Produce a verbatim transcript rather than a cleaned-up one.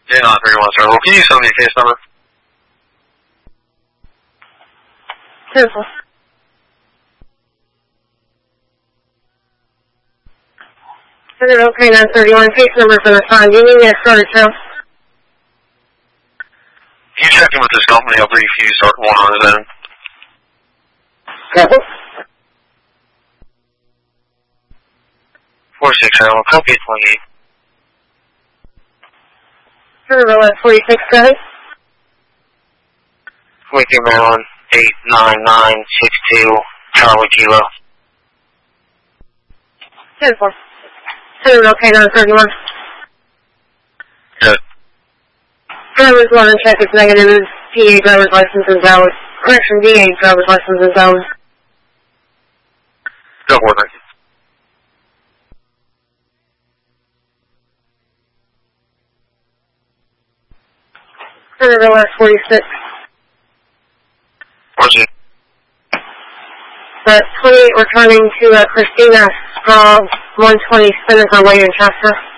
J nine three one seven. Can you send me a case number? Careful. Okay, nine thirty-one, case number for the sign. Do you need me to start it too? You check in with this company, I'll brief you, start one on his end. Careful. four six seven, copy at twenty-eight. Turner at forty-six, seven. twenty-two Maryland, eight nine nine six two, Charlie Kilo. ten four. Turner, okay, nine thirty-one. Good. Driver's one and check is negative. P A driver's license is valid. Correction, D A driver's license is valid. Go for it. Turner at forty-six. What's it? Uh, twenty-eight returning to uh, Christina, uh, one twenty Spinnaker Way in Chester.